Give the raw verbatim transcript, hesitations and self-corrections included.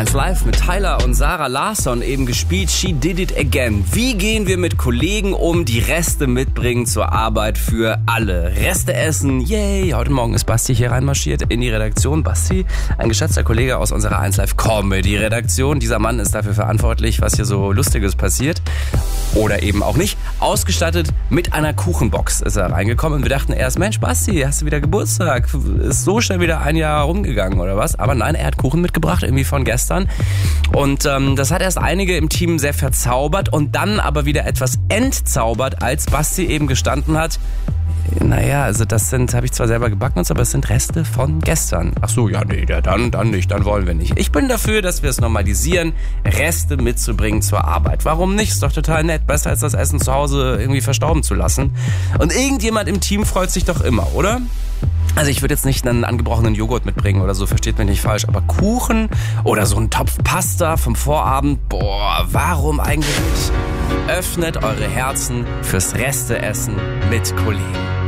eins Live mit Tyler und Sarah Larsson eben gespielt. She did it again. Wie gehen wir mit Kollegen um, die Reste mitbringen zur Arbeit für alle? Reste essen, yay. Heute Morgen ist Basti hier reinmarschiert in die Redaktion. Basti, ein geschätzter Kollege aus unserer eins Live Comedy Redaktion. Dieser Mann ist dafür verantwortlich, was hier so Lustiges passiert. Oder eben auch nicht. Ausgestattet mit einer Kuchenbox ist er reingekommen. Und wir dachten erst, Mensch, Basti, hast du wieder Geburtstag? Ist so schnell wieder ein Jahr rumgegangen oder was? Aber nein, er hat Kuchen mitgebracht, irgendwie von gestern. Und ähm, das hat erst einige im Team sehr verzaubert und dann aber wieder etwas entzaubert, als Basti eben gestanden hat. Naja, also das sind, habe ich zwar selber gebacken, aber es sind Reste von gestern. Ach so, ja, nee, dann, dann nicht, dann wollen wir nicht. Ich bin dafür, dass wir es normalisieren, Reste mitzubringen zur Arbeit. Warum nicht? Ist doch total nett. Besser als das Essen zu Hause irgendwie verstauben zu lassen. Und irgendjemand im Team freut sich doch immer, oder? Also ich würde jetzt nicht einen angebrochenen Joghurt mitbringen oder so, versteht mich nicht falsch, aber Kuchen oder so ein Topf Pasta vom Vorabend, boah, warum eigentlich nicht? Öffnet eure Herzen fürs Resteessen mit Kollegen.